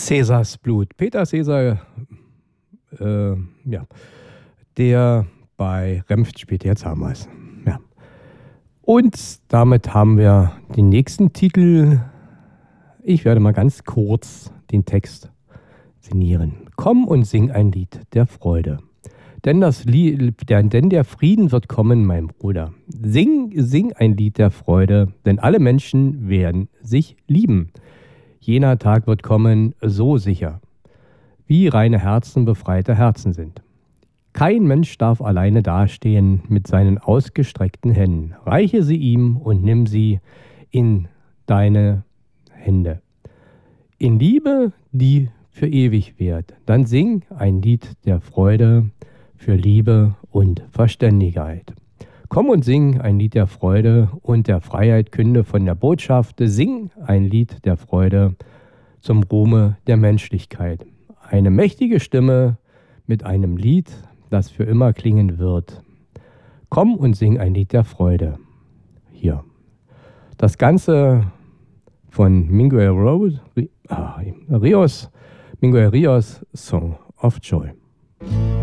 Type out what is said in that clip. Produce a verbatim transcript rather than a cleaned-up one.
Cäsars Blut. Peter Cäsar, äh, ja, der bei Remft spielt jetzt damals. Ja. Und damit haben wir den nächsten Titel. Ich werde mal ganz kurz den Text sinnieren. Komm und sing ein Lied der Freude. Denn, das Lied, der, denn der Frieden wird kommen, mein Bruder. Sing, sing ein Lied der Freude, denn alle Menschen werden sich lieben. Jener Tag wird kommen, so sicher, wie reine Herzen befreite Herzen sind. Kein Mensch darf alleine dastehen mit seinen ausgestreckten Händen. Reiche sie ihm und nimm sie in deine Hände. In Liebe, die für ewig währt. Dann sing ein Lied der Freude für Liebe und Verständigkeit. Komm und sing ein Lied der Freude und der Freiheit, künde von der Botschaft. Sing ein Lied der Freude zum Ruhme der Menschlichkeit. Eine mächtige Stimme mit einem Lied, das für immer klingen wird. Komm und sing ein Lied der Freude. Hier. Das Ganze von Miguel Rose, ah, Rios, Miguel Rios, Song of Joy.